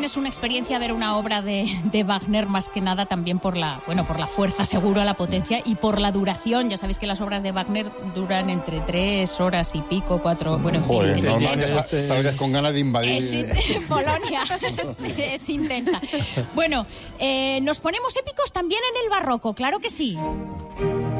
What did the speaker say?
es una experiencia ver una obra de Wagner, más que nada también por la fuerza, seguro, la potencia y por la duración. Ya sabéis que las obras de Wagner duran entre 3 horas y pico, 4. Bueno, en fin, Joder, es no, intenso. salgas con ganas de invadir. Polonia es intensa. Bueno, nos ponemos épicos también en el barroco, claro que sí.